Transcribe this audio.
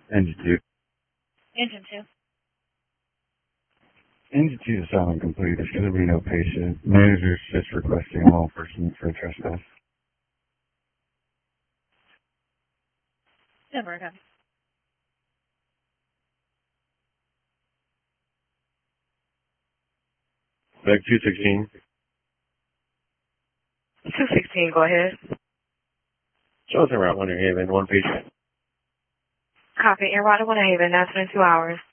Engine 2. Engine 2. Engine 2 is silent complete. There should be no patient. Manager's just requesting a law enforcement for a trespass. Never again. Back 216. 216, go ahead. Show us around Winter Haven, one patient. Copy. En route to Winter Haven, 9 2 hours.